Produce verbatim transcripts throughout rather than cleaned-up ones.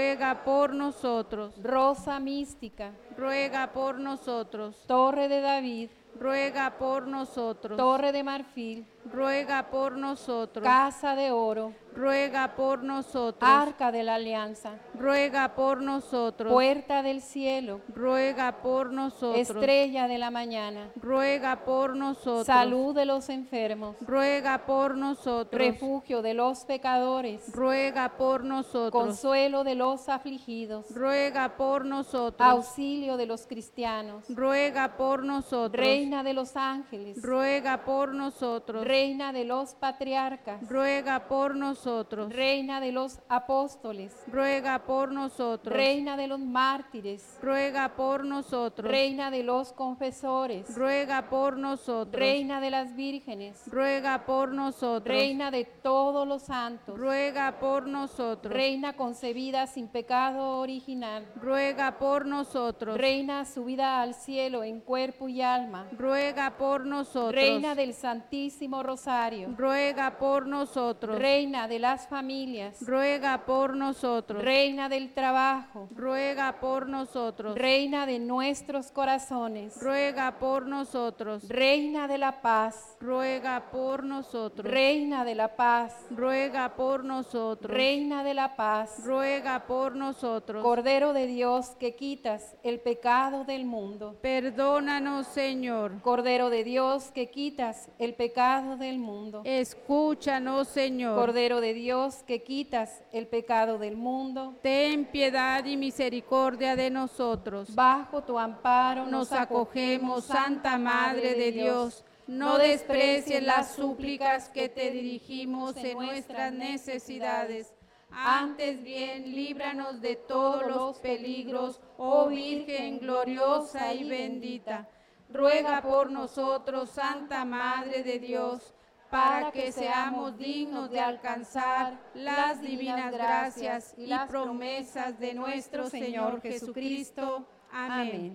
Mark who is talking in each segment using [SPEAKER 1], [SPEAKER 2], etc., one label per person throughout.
[SPEAKER 1] ruega por nosotros.
[SPEAKER 2] Rosa mística,
[SPEAKER 1] Ruega por nosotros.
[SPEAKER 2] Torre de David,
[SPEAKER 1] Ruega por nosotros.
[SPEAKER 2] Torre de marfil,
[SPEAKER 1] Ruega por nosotros.
[SPEAKER 2] Casa de oro,
[SPEAKER 1] Ruega por nosotros.
[SPEAKER 2] Arca de la Alianza,
[SPEAKER 1] Ruega por nosotros.
[SPEAKER 2] Puerta del cielo,
[SPEAKER 1] Ruega por nosotros.
[SPEAKER 2] Estrella de la mañana,
[SPEAKER 1] Ruega por nosotros.
[SPEAKER 2] Salud de los enfermos,
[SPEAKER 1] Ruega por nosotros.
[SPEAKER 2] Refugio de los pecadores,
[SPEAKER 1] Ruega por nosotros.
[SPEAKER 2] Consuelo de los afligidos,
[SPEAKER 1] Ruega por nosotros.
[SPEAKER 2] Auxilio de los cristianos,
[SPEAKER 1] Ruega por nosotros.
[SPEAKER 2] Reina de los ángeles,
[SPEAKER 1] Ruega por nosotros.
[SPEAKER 2] Reina de los patriarcas,
[SPEAKER 1] Ruega por nosotros.
[SPEAKER 2] Reina de los apóstoles,
[SPEAKER 1] Ruega por nosotros.
[SPEAKER 2] Reina de los mártires,
[SPEAKER 1] Ruega por nosotros.
[SPEAKER 2] Reina de los confesores,
[SPEAKER 1] Ruega por nosotros.
[SPEAKER 2] Reina de las vírgenes,
[SPEAKER 1] Ruega por nosotros.
[SPEAKER 2] Reina de todos los santos,
[SPEAKER 1] Ruega por nosotros.
[SPEAKER 2] Reina concebida sin pecado original,
[SPEAKER 1] Ruega por nosotros.
[SPEAKER 2] Reina subida al cielo en cuerpo y alma,
[SPEAKER 1] Ruega por nosotros.
[SPEAKER 2] Reina del Santísimo Rosario,
[SPEAKER 1] Ruega por nosotros.
[SPEAKER 2] Reina de las familias,
[SPEAKER 1] Ruega por nosotros.
[SPEAKER 2] Reina del trabajo,
[SPEAKER 1] Ruega por nosotros.
[SPEAKER 2] Reina de nuestros corazones,
[SPEAKER 1] Ruega por nosotros.
[SPEAKER 2] Reina de la paz,
[SPEAKER 1] Ruega por nosotros.
[SPEAKER 2] Reina de la paz,
[SPEAKER 1] Ruega por nosotros.
[SPEAKER 2] Reina de la paz,
[SPEAKER 1] Ruega por nosotros.
[SPEAKER 2] Cordero de Dios que quitas el pecado del mundo.
[SPEAKER 1] Perdónanos, Señor.
[SPEAKER 2] Cordero de Dios que quitas el pecado del mundo.
[SPEAKER 1] Escúchanos, Señor.
[SPEAKER 2] Cordero de Dios que quitas el pecado del mundo.
[SPEAKER 1] Ten piedad y misericordia de nosotros.
[SPEAKER 2] Bajo tu amparo
[SPEAKER 1] Nos acogemos, Santa Madre de Dios. No desprecies las súplicas que te dirigimos en nuestras necesidades. Antes bien, líbranos de todos los peligros, oh Virgen gloriosa y bendita. Ruega por nosotros, Santa Madre de Dios, para que seamos dignos de alcanzar las divinas gracias y promesas de nuestro Señor Jesucristo. Amén.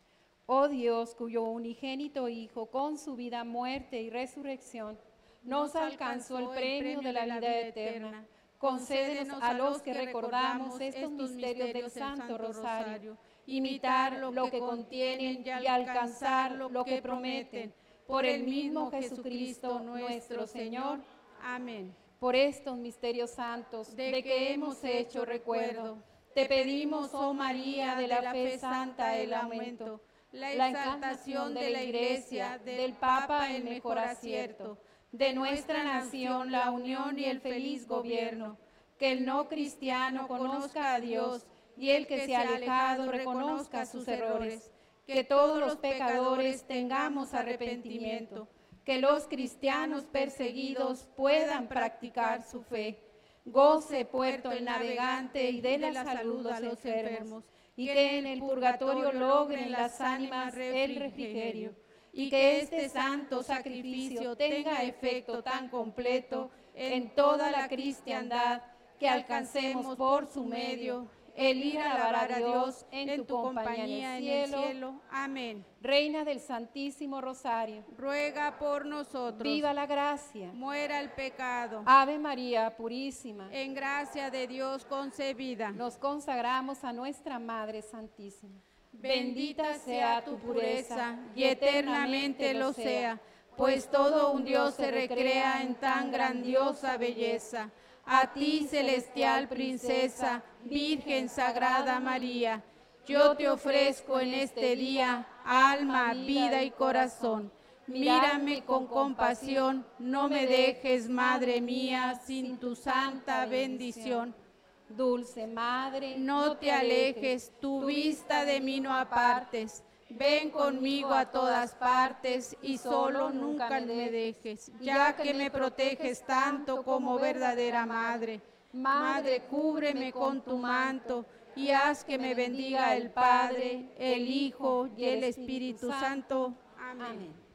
[SPEAKER 2] Oh Dios, cuyo unigénito Hijo, con su vida, muerte y resurrección, nos alcanzó el premio de la vida eterna, concédenos a los que recordamos estos misterios del Santo Rosario, imitar lo que contienen y alcanzar lo que prometen, por el mismo Jesucristo nuestro Señor.
[SPEAKER 1] Amén.
[SPEAKER 2] Por estos misterios santos de que hemos hecho recuerdo, te pedimos, oh María, de la fe santa el aumento, la exaltación de la Iglesia, del Papa el mejor acierto, de nuestra nación la unión y el feliz gobierno, que el no cristiano conozca a Dios y el que se ha alejado reconozca sus errores, que todos los pecadores tengamos arrepentimiento, que los cristianos perseguidos puedan practicar su fe. Goce puerto el navegante y dé la salud a los enfermos, y que en el purgatorio logren las ánimas el refrigerio, y que este santo sacrificio tenga efecto tan completo en toda la cristiandad que alcancemos por su medio el ir a alabar a Dios en tu compañía en el cielo.
[SPEAKER 1] Amén.
[SPEAKER 2] Reina del Santísimo Rosario,
[SPEAKER 1] Ruega por nosotros.
[SPEAKER 2] viva la gracia.
[SPEAKER 1] Muera el pecado.
[SPEAKER 2] Ave María Purísima,
[SPEAKER 1] En gracia de Dios concebida.
[SPEAKER 2] nos consagramos a nuestra Madre Santísima. Bendita sea tu pureza y eternamente lo sea, pues todo un Dios se recrea en tan grandiosa belleza.
[SPEAKER 1] A ti, celestial princesa, Virgen Sagrada María, yo te ofrezco en este día alma, vida y corazón. Mírame con compasión, no me dejes, Madre mía, sin tu santa bendición.
[SPEAKER 2] Dulce Madre,
[SPEAKER 1] No te alejes, tu vista de mí no apartes. Ven conmigo a todas partes y solo nunca me dejes, ya que me proteges tanto como verdadera madre. Madre, cúbreme con tu manto y haz que me bendiga el Padre, el Hijo y el Espíritu Santo. Amén.